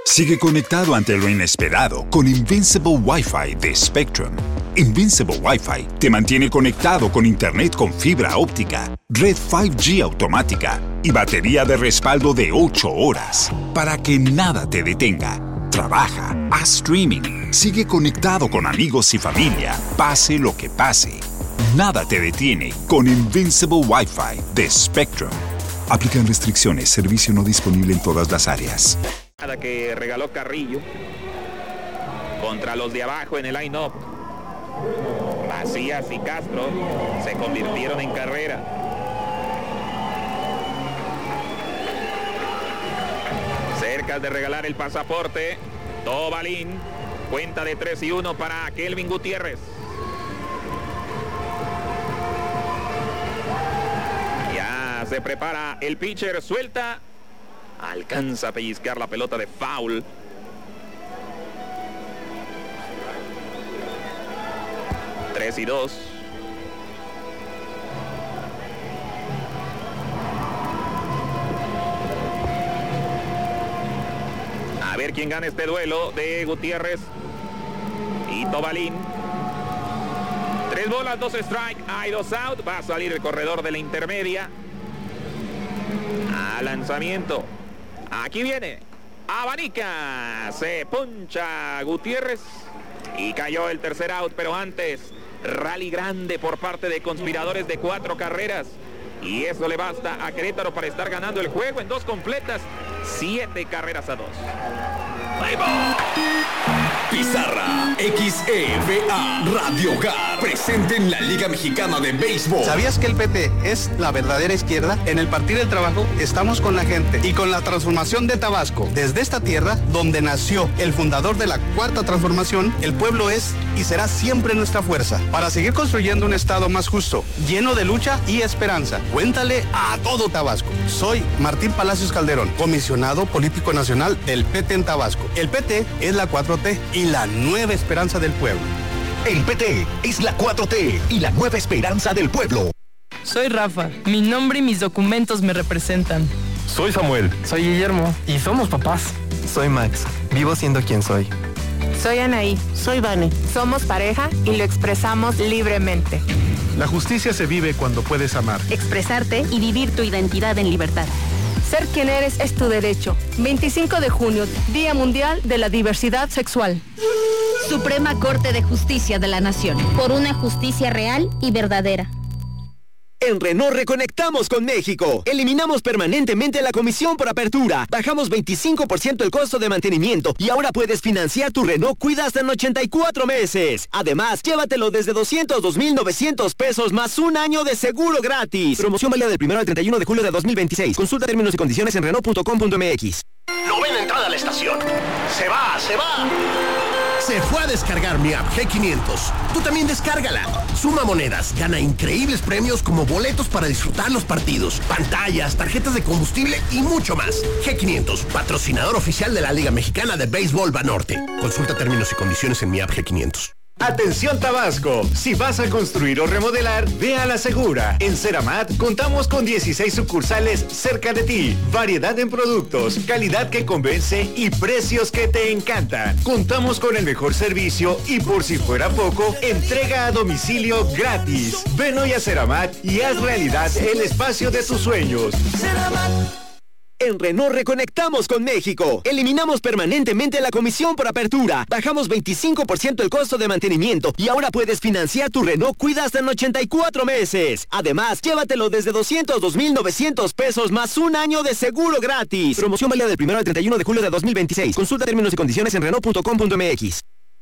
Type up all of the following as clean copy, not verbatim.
Sigue conectado ante lo inesperado con Invincible Wi-Fi de Spectrum. Invincible Wi-Fi te mantiene conectado con internet con fibra óptica, red 5G automática y batería de respaldo de 8 horas para que nada te detenga. Trabaja, haz streaming, sigue conectado con amigos y familia, pase lo que pase. Nada te detiene con Invincible Wi-Fi de Spectrum. Aplican restricciones, servicio no disponible en todas las áreas. Que regaló Carrillo contra los de abajo en el line-up. Macías y Castro se convirtieron en carrera. Cerca de regalar el pasaporte, Tobalín, cuenta de 3-1 para Kelvin Gutiérrez. Ya se prepara el pitcher, suelta. Alcanza a pellizcar la pelota de foul. Tres y 2. A ver quién gana este duelo de Gutiérrez y Tobalín. 3 bolas, 2 strike, hay 2 out. Va a salir el corredor de la intermedia. A lanzamiento. Aquí viene, abanica, se poncha Gutiérrez y cayó el tercer out, pero antes, rally grande por parte de Conspiradores de 4 carreras y eso le basta a Querétaro para estar ganando el juego en 2 completas, 7 carreras a 2. Pizarra XEVA Radio Hogar presente en la Liga Mexicana de Béisbol. ¿Sabías que el PT es la verdadera izquierda? En el Partido del Trabajo estamos con la gente y con la transformación de Tabasco. Desde esta tierra, donde nació el fundador de la Cuarta Transformación, el pueblo es y será siempre nuestra fuerza para seguir construyendo un estado más justo, lleno de lucha y esperanza. Cuéntale a todo Tabasco. Soy Martín Palacios Calderón, comisionado político nacional del PT en Tabasco. El PT es la 4T y la nueva esperanza del pueblo. El PT es la 4T y la nueva esperanza del pueblo. Soy Rafa, mi nombre y mis documentos me representan. Soy Samuel. Soy Guillermo y somos papás. Soy Max, vivo siendo quien soy. Soy Anaí. Soy Vane. Somos pareja y lo expresamos libremente. La justicia se vive cuando puedes amar, expresarte y vivir tu identidad en libertad. Ser quien eres es tu derecho. 25 de junio, Día Mundial de la Diversidad Sexual. Suprema Corte de Justicia de la Nación. Por una justicia real y verdadera. En Renault reconectamos con México. Eliminamos permanentemente la comisión por apertura. Bajamos 25% el costo de mantenimiento y ahora puedes financiar tu Renault Cuida hasta en 84 meses. Además, llévatelo desde 202,900 pesos más un año de seguro gratis. Promoción válida del 1 al 31 de julio de 2026. Consulta términos y condiciones en Renault.com.mx. Novena entrada a la estación. Se va. Se fue a descargar mi app G500. Tú también descárgala. Suma monedas, gana increíbles premios como boletos para disfrutar los partidos, pantallas, tarjetas de combustible y mucho más. G500, patrocinador oficial de la Liga Mexicana de Béisbol Banorte. Consulta términos y condiciones en mi app G500. Atención Tabasco, si vas a construir o remodelar, ve a la segura. En Ceramat contamos con 16 sucursales cerca de ti, variedad en productos, calidad que convence y precios que te encantan. Contamos con el mejor servicio y por si fuera poco, entrega a domicilio gratis. Ven hoy a Ceramat y haz realidad el espacio de tus sueños. Ceramat. En Renault reconectamos con México. Eliminamos permanentemente la comisión por apertura. Bajamos 25% el costo de mantenimiento y ahora puedes financiar tu Renault Cuida hasta en 84 meses. Además, llévatelo desde 202,900 pesos más un año de seguro gratis. Promoción válida del 1 al 31 de julio de 2026. Consulta términos y condiciones en Renault.com.mx.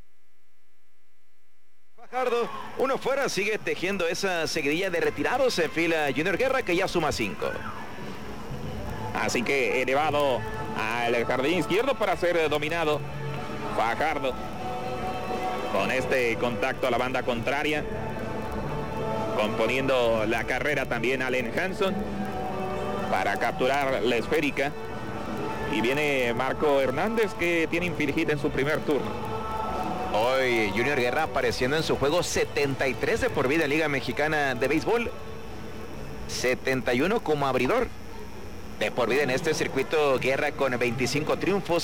Fajardo, uno fuera, sigue tejiendo esa seguidilla de retirados en fila Junior Guerra, que ya suma 5. Así que elevado al jardín izquierdo para ser dominado Fajardo. Con este contacto a la banda contraria. Componiendo la carrera también Allen Hanson para capturar la esférica. Y viene Marco Hernández, que tiene infligida en su primer turno. Hoy Junior Guerra apareciendo en su juego 73 de por vida en Liga Mexicana de Béisbol. 71 como abridor de por vida en este circuito. Guerra con 25 triunfos.